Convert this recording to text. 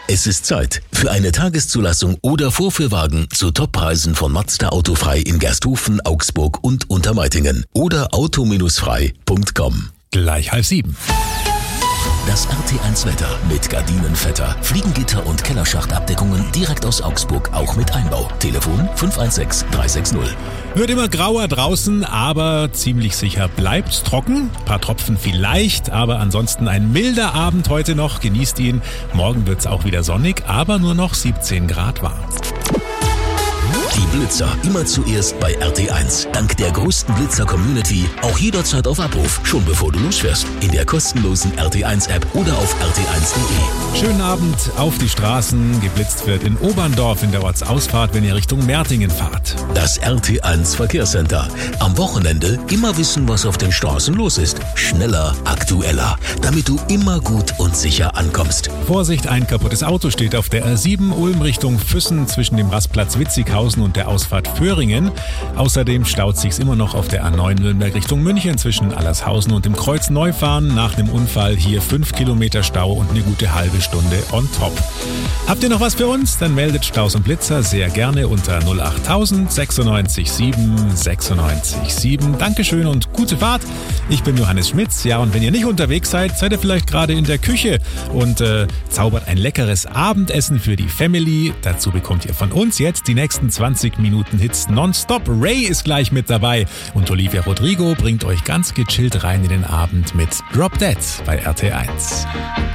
Es ist Zeit für eine Tageszulassung oder Vorführwagen zu Toppreisen von Mazda Autofrei in Gersthofen, Augsburg und Untermeitingen oder auto-frei.com. Gleich 6:30. Das RT1 Wetter mit Gardinenvetter, Fliegengitter und Kellerschachtabdeckungen direkt aus Augsburg, auch mit Einbau. Telefon 516 360. Wird immer grauer draußen, aber ziemlich sicher bleibt's trocken. Ein paar Tropfen vielleicht, aber ansonsten ein milder Abend heute noch. Genießt ihn. Morgen wird's auch wieder sonnig, aber nur noch 17 Grad warm. Die Blitzer immer zuerst bei RT1. Dank der größten Blitzer-Community auch jederzeit auf Abruf, schon bevor du losfährst. In der kostenlosen RT1-App oder auf rt1.de. Schönen Abend auf die Straßen. Geblitzt wird in Oberndorf in der Ortsausfahrt, wenn ihr Richtung Mertingen fahrt. Das RT1 Verkehrscenter. Am Wochenende immer wissen, was auf den Straßen los ist. Schneller, aktueller, damit du immer gut und sicher ankommst. Vorsicht, ein kaputtes Auto steht auf der R7 Ulm Richtung Füssen zwischen dem Rastplatz Witzighausen und der Ausfahrt Föhringen. Außerdem staut sich's immer noch auf der A9 Nürnberg Richtung München zwischen Allershausen und dem Kreuz Neufahren. Nach dem Unfall hier 5 Kilometer Stau und eine gute halbe Stunde on top. Habt ihr noch was für uns? Dann meldet Staus und Blitzer sehr gerne unter 08000 96 7 96 7. Dankeschön und gute Fahrt. Ich bin Johannes Schmitz. Ja, und wenn ihr nicht unterwegs seid, seid ihr vielleicht gerade in der Küche und zaubert ein leckeres Abendessen für die Family. Dazu bekommt ihr von uns jetzt die nächsten 20 Minuten Hits nonstop. Ray ist gleich mit dabei und Olivia Rodrigo bringt euch ganz gechillt rein in den Abend mit Drop Dead bei RT1.